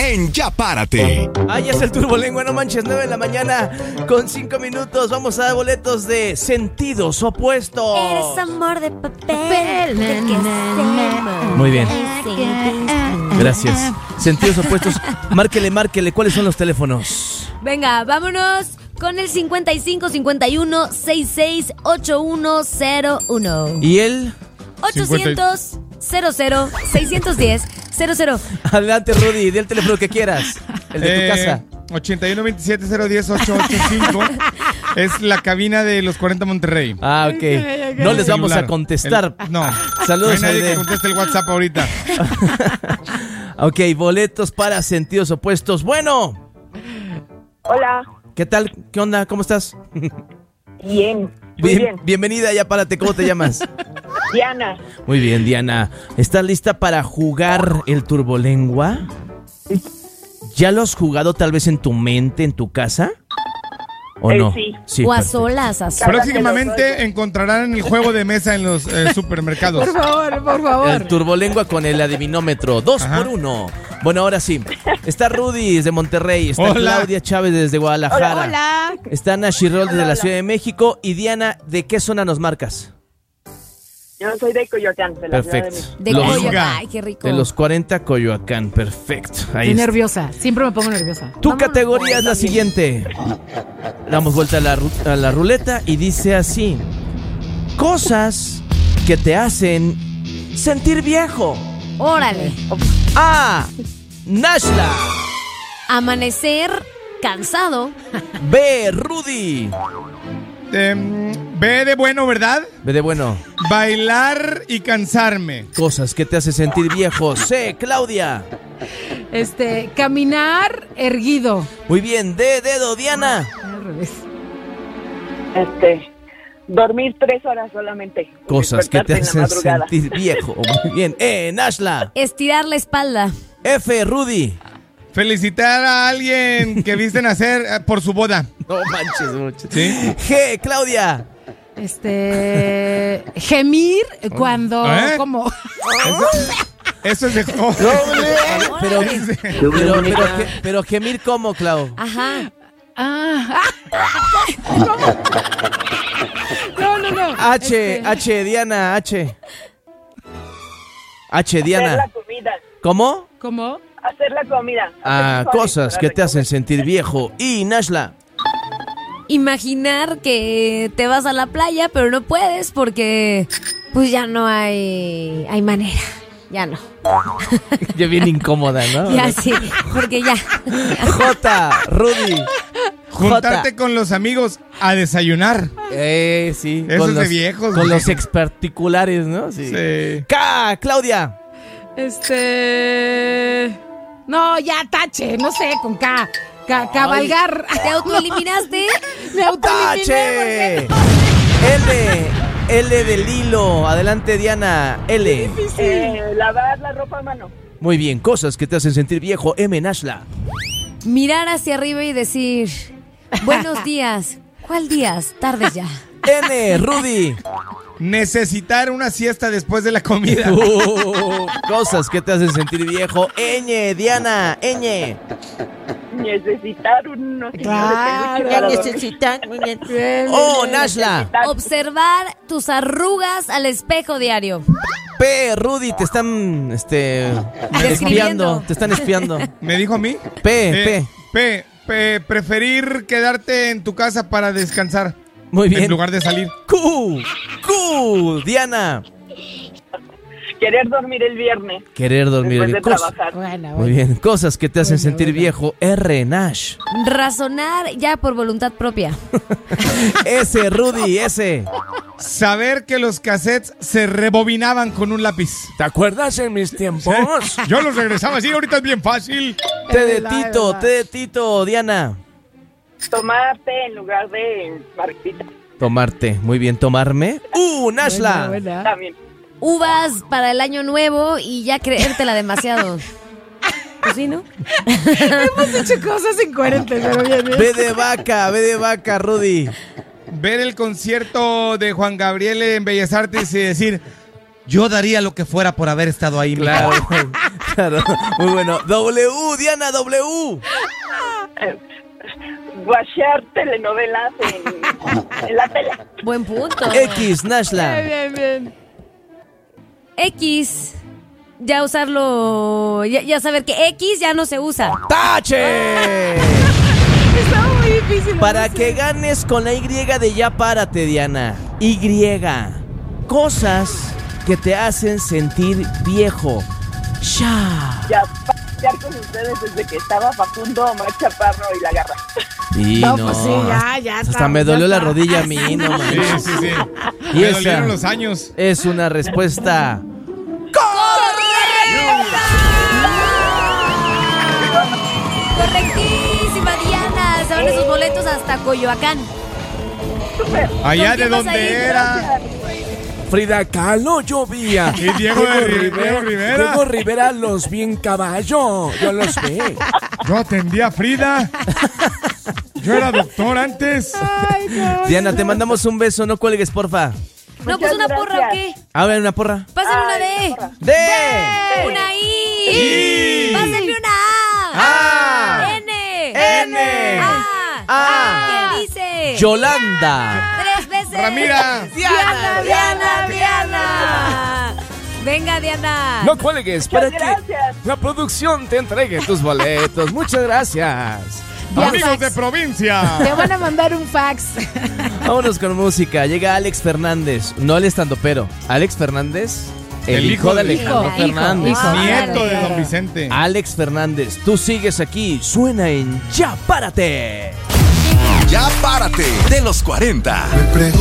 en Ya Párate. Ya es el Turbolengua, no manches, 9 de la mañana con 5 minutos. Vamos a dar boletos de Sentidos Opuestos. Eres amor de papel. Muy bien. Gracias. Sentidos Opuestos. Márquele. ¿Cuáles son los teléfonos? Venga, vámonos con el 55 51 66 8101. ¿Y él? 800 00 610 00. Adelante, Rudy, di el teléfono que quieras. El de tu casa. 81 27 010 885. Es la cabina de los 40 Monterrey. Ok. No les vamos a contestar. No. Saludos, no hay nadie Aide. que conteste el WhatsApp ahorita. Ok, boletos para Sentidos Opuestos. Bueno. Hola. ¿Qué tal? ¿Qué onda? ¿Cómo estás? Bien. Muy bien. Bienvenida, Ya Párate. ¿Cómo te llamas? Diana. Muy bien, Diana. ¿Estás lista para jugar el Turbolengua? ¿Ya lo has jugado tal vez en tu mente, en tu casa? ¿O no? Sí. O a perfecto. solas. Próximamente encontrarán el juego de mesa en los supermercados. Por favor. El Turbolengua con el adivinómetro. 2 por 1. Bueno, ahora sí. Está Rudy desde Monterrey. Está Hola. Claudia Chávez desde Guadalajara. Hola. Está Nashi Roll desde la Ciudad de México. Y Diana, ¿de qué zona nos marcas? Yo soy de Coyoacán, de la Ciudad de Perfecto. México. De Los- Coyoacán. Ay, qué rico. De los 40, Coyoacán. Perfecto. Ahí Estoy está. nerviosa. Siempre me pongo nerviosa. Tu Vámonos. categoría es la siguiente. Damos vuelta a la ruleta y dice así: cosas que te hacen sentir viejo. Órale. A. Nashla. Amanecer cansado. B. Rudy. B de bueno, ¿verdad? B de bueno. Bailar y cansarme. Cosas que te hacen sentir viejo. C. Claudia. Caminar erguido. Muy bien. D. Dedo. Diana. Al revés. Dormir 3 horas solamente. Cosas que te Despertarte en la hacen madrugada. sentir viejo. Muy bien. E. Nashla. Estirar la espalda. F. Rudy. Felicitar a alguien que viste nacer por su boda. No manches, mucho. ¿Sí? G. Claudia. Gemir cuando ¿Eh? como. Eso es de... Pero gemir ¿cómo, Clau? Ajá. No. H, Diana, H, Diana. Hacer la comida. ¿Cómo? ¿Cómo? Hacer la comida. Cosas que te hacen sentir viejo. Y Nashla. Imaginar que te vas a la playa, pero no puedes porque pues ya no hay manera. Ya no. Ya bien incómoda, ¿no? Ya sí, porque ya. J, Rudy. Juntarte con los amigos a desayunar. Sí. Eso es de viejos, Con güey. los exparticulares, ¿no? Sí. Sí. K, Claudia. No, ya tache, no sé, con K. Cabalgar. ¿Te autoeliminaste? Me autoeliminé. H. L del hilo. Adelante, Diana. L. Lavar la ropa a mano. Muy bien. Cosas que te hacen sentir viejo. M, Nashla. Mirar hacia arriba y decir, buenos días. ¿Cuál días? Tardes ya. N, Rudy. Necesitar una siesta después de la comida. Cosas que te hacen sentir viejo. Ñ, Diana. Ñ. Necesitar un osito Claro, de peluche para dormir. necesitan. Muy bien. O, Nashla. Observar tus arrugas al espejo diario. P, Rudy, te están espiando. Describiendo. Te están espiando. ¿Me dijo a mí? P. Preferir quedarte en tu casa para descansar. Muy bien. En lugar de salir. Q, Diana. Querer dormir el viernes. Querer dormir. Después de trabajar. Bueno. Muy bien. Cosas que te hacen sentir viejo. R, Nash. Razonar ya por voluntad propia. S, Rudy, S. Saber que los cassettes se rebobinaban con un lápiz. ¿Te acuerdas en mis tiempos? Yo los regresaba así, ahorita es bien fácil. T de Tito, Diana. Tomar té en lugar de margarita. Tomarte. Muy bien. Tomarme. Nashla. Buena. También. Uvas para el año nuevo y ya creértela demasiado. Pues sí, ¿no? Hemos hecho cosas incoherentes, pero bien. B de vaca, Rudy. Ver el concierto de Juan Gabriel en Bellas Artes y decir, yo daría lo que fuera por haber estado ahí. Claro. Claro, muy bueno. W, Diana, W. Guachar telenovelas en la tele. Buen punto. X, Nashla. Bien. X. Ya usarlo. Ya saber que X ya no se usa. ¡Tache! Está muy difícil. Para que ganes con la Y de ya párate, Diana. Y. Cosas que te hacen sentir viejo. Ya con ustedes desde que estaba Facundo, Omar Chaparro y La Garra. Y No, pues sí, ya hasta está, me ya dolió la está. rodilla a mí, no manches. Sí. Y Me esa dolieron los años. es una respuesta. Correctísima, Diana. Se van esos boletos hasta Coyoacán. Allá ¿Con de quién vas donde a ir? era. Frida Kahlo llovía. Y Diego Rivera. Diego Rivera los vi en caballo. Yo los vi. Yo atendía a Frida. Yo era doctor antes. Diana, te mandamos un beso, no cuelgues, porfa. No, pues una porra o qué. A ver, una porra. Pásenme una D. ¡D! Una I. I. Pásenme una A. A. N. N. A. ¿Qué dice? Yolanda. 3 veces. Ramira. Diana. Venga, Diana. No cuelgues para Muchas que gracias. la producción te entregue tus boletos. Muchas gracias. Amigos de provincia. Te van a mandar un fax. Vámonos con música. Llega Alex Fernández. No el estandopero. Alex Fernández, el hijo de Alejandro hijo, Fernández. hijo. Nieto de Claro. don Vicente. Alex Fernández, tú sigues aquí. Suena en Ya Párate. Ya párate de los 40.